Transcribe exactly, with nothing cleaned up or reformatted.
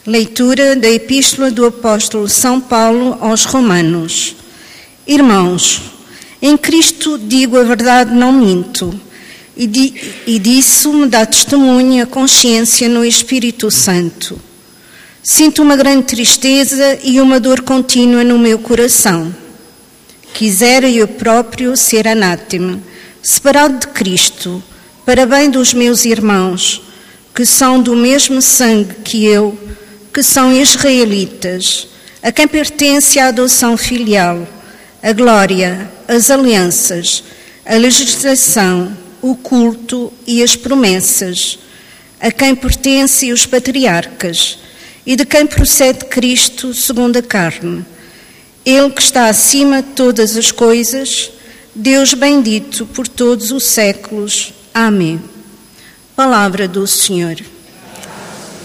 Leitura da Epístola do Apóstolo São Paulo aos Romanos. Irmãos, em Cristo digo a verdade, não minto, e, di, e disso me dá testemunho a consciência no Espírito Santo. Sinto uma grande tristeza e uma dor contínua no meu coração. Quisera eu próprio ser anátema, separado de Cristo, para bem dos meus irmãos, que são do mesmo sangue que eu, que são israelitas, a quem pertence a adoção filial, a glória, as alianças, a legislação, o culto e as promessas, a quem pertencem os patriarcas, e de quem procede Cristo segundo a carne. Ele que está acima de todas as coisas, Deus bendito por todos os séculos. Amém. Palavra do Senhor.